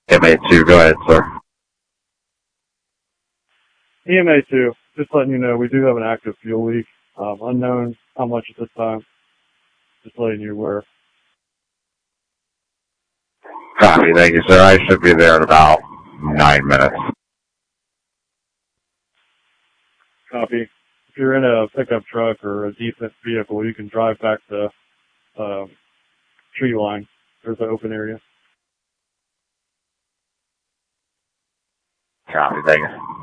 MA2, go ahead, sir. EMA2, just letting you know, we do have an active fuel leak. Unknown how much at this time. Just letting you aware. Copy, thank you, sir. I should be there in about 9 minutes. Copy. If you're in a pickup truck or a decent vehicle, you can drive back to tree line. There's an open area. Copy, thank you.